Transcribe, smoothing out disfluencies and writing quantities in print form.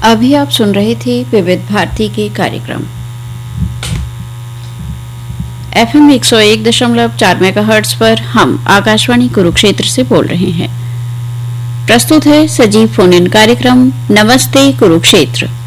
अभी आप सुन रहे थे विविध भारती के कार्यक्रम FM 101.4 मेगाहर्ट्ज पर। हम आकाशवाणी कुरुक्षेत्र से बोल रहे हैं। प्रस्तुत है सजीव फोन इन कार्यक्रम नमस्ते कुरुक्षेत्र।